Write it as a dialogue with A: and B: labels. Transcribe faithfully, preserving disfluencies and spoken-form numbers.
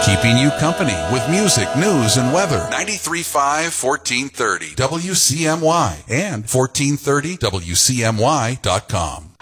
A: Keeping you company with music, news, and weather. ninety-three point five, fourteen thirty W C M Y and fourteen thirty W C M Y dot com.